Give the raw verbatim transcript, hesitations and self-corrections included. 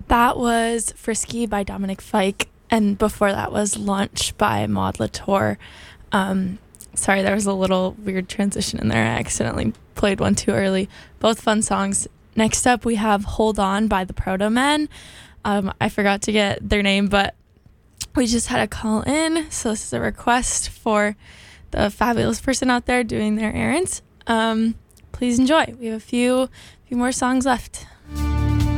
That was Frisky by Dominic Fike, and before that was Lunch by Maud Latour. Um, sorry, there was a little weird transition in there. I accidentally played one too early. Both fun songs. Next up, we have Hold On by the Proto Men. Um, I forgot to get their name, but we just had a call in, so this is a request for the fabulous person out there doing their errands. Um, please enjoy. We have a few, few more songs left.